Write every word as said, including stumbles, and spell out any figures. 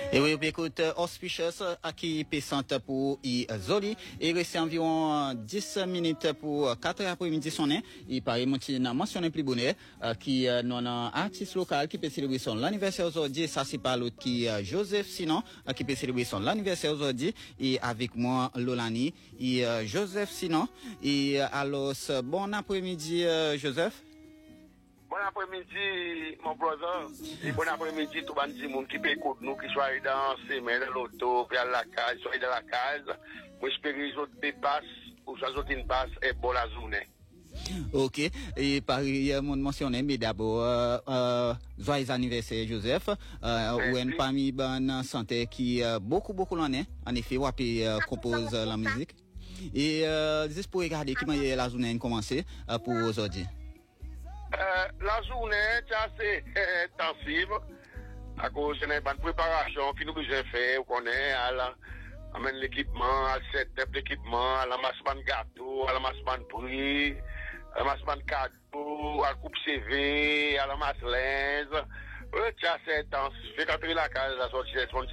Et oui, écoute, auspicious à qui payante pour y zoli et reste environ dix minutes pour quatre heures après-midi sonné. Il paraît mon mentionné plus bonnet qui non artiste local qui peut célébrer son anniversaire aujourd'hui. Ça c'est pas l'autre qui Joseph Sinon qui peut célébrer son anniversaire aujourd'hui et avec moi Lolani et Joseph Sinon. Et alors bon après-midi Joseph. Bon après-midi, mon brother. Et bon après-midi, tout le monde qui peut écouter nous, qui soit dans semaine, dans l'auto, puis à la case, soit dans la case. Moi, j'espère que les autres dépassent, ou les autres ne passent, et bon la journée. Ok, et pareil, mon mentionné, mais d'abord, euh, euh, joyeux anniversaire, Joseph, euh, ou une famille bonne santé qui, euh, beaucoup, beaucoup l'en est. En effet, ou euh, compose euh, la musique. Et, euh, juste pour regarder comment la journée a commencé, euh, pour aujourd'hui. Euh, la journée est assez euh, intensive à cause de la préparation que nous avons fait, on connaît, à la, amène l'équipement, à setup l'équipement, à la masse de gâteau, à la masse de prix, à la masse de cadeau, à la coupe C V, à la masse linge. Euh, c'est assez intense. Fait qu'après la case, la sortie